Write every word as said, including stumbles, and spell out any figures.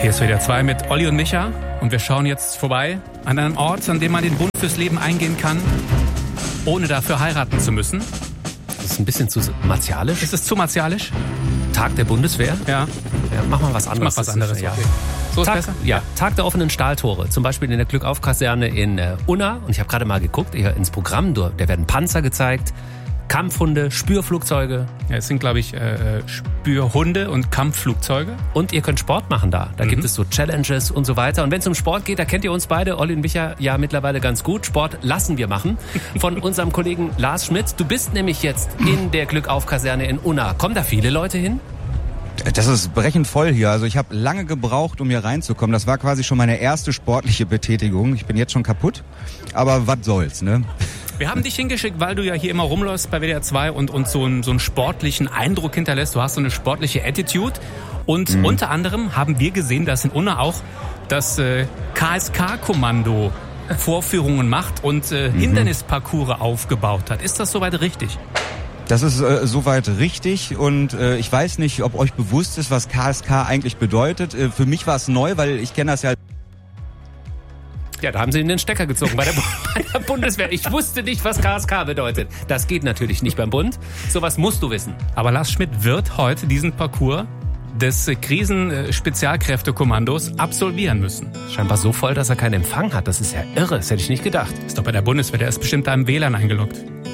Hier ist W D R zwei mit Olli und Micha und wir schauen jetzt vorbei an einem Ort, an dem man den Bund fürs Leben eingehen kann, ohne dafür heiraten zu müssen. Das ist ein bisschen zu martialisch. Ist es zu martialisch? Tag der Bundeswehr? Ja. Ja, mach mal was anderes. Mach was anderes, ja. okay. So ist Tag, besser? Ja, Tag der offenen Stahltore. Zum Beispiel in der Glückauf-Kaserne in äh, Unna. Und ich habe gerade mal geguckt, hier ins Programm, da werden Panzer gezeigt, Kampfhunde, Spürflugzeuge. Ja, es sind, glaube ich, äh, Spürhunde und Kampfflugzeuge. Und ihr könnt Sport machen da. Da mhm. gibt es so Challenges und so weiter. Und wenn es um Sport geht, da kennt ihr uns beide, Olli und Micha, ja mittlerweile ganz gut. Sport lassen wir machen. Von unserem Kollegen Lars Schmidt. Du bist nämlich jetzt in der Glückauf-Kaserne in Unna. Kommen da viele Leute hin? Das ist brechend voll hier. Also ich habe lange gebraucht, um hier reinzukommen. Das war quasi schon meine erste sportliche Betätigung. Ich bin jetzt schon kaputt. Aber was soll's, ne? Wir haben dich hingeschickt, weil du ja hier immer rumläufst bei W D R zwei und, und so, einen, so einen sportlichen Eindruck hinterlässt. Du hast so eine sportliche Attitude. Und mhm. unter anderem haben wir gesehen, dass in Unna auch das äh, K S K-Kommando Vorführungen macht und äh, mhm. Hindernisparcours aufgebaut hat. Ist das soweit richtig? Das ist äh, soweit richtig und äh, ich weiß nicht, ob euch bewusst ist, was K S K eigentlich bedeutet. Äh, für mich war es neu, weil ich kenne das ja. Ja, da haben sie in den Stecker gezogen bei der, bei der Bundeswehr. Ich wusste nicht, was K S K bedeutet. Das geht natürlich nicht beim Bund. Sowas musst du wissen. Aber Lars Schmidt wird heute diesen Parcours des Krisen-Spezialkräftekommandos absolvieren müssen. Scheinbar so voll, dass er keinen Empfang hat. Das ist ja irre. Das hätte ich nicht gedacht. Ist doch bei der Bundeswehr. Der ist bestimmt da im W L A N eingeloggt.